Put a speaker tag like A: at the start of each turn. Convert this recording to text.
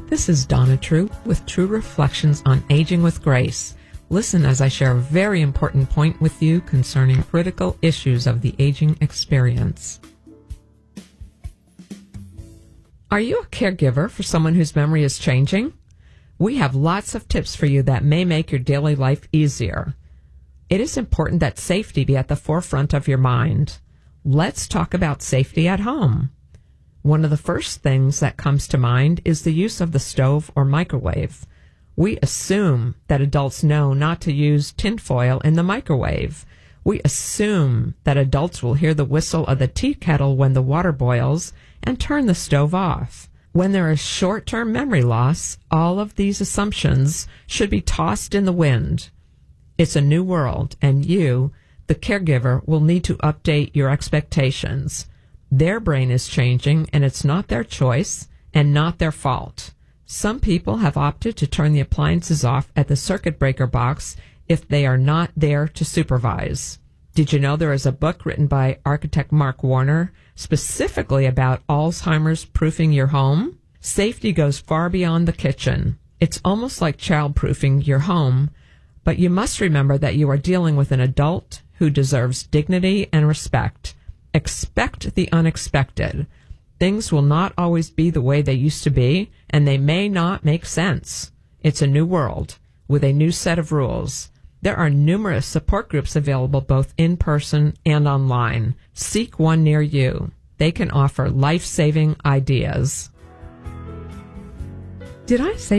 A: This is Donna True with True Reflections on Aging with Grace. Listen as I share a very important point with you concerning critical issues of the aging experience. Are you a caregiver for someone whose memory is changing? We have lots of tips for you that may make your daily life easier. It is important that safety be at the forefront of your mind. Let's talk about safety at home. One of the first things that comes to mind is the use of the stove or microwave. We assume that adults know not to use tinfoil in the microwave. We assume that adults will hear the whistle of the tea kettle when the water boils and turn the stove off. When there is short-term memory loss, all of these assumptions should be tossed in the wind. It's a new world, and you, the caregiver, will need to update your expectations. Their brain is changing, and it's not their choice and not their fault. Some people have opted to turn the appliances off at the circuit breaker box if they are not there to supervise. Did you know there is a book written by architect Mark Warner specifically about Alzheimer's proofing your home? Safety goes far beyond the kitchen. It's almost like child-proofing your home, but you must remember that you are dealing with an adult who deserves dignity and respect. Expect the unexpected. Things will not always be the way they used to be, and they may not make sense. It's a new world with a new set of rules. There are numerous support groups available both in person and online. Seek one near you. They can offer life-saving ideas. Did I say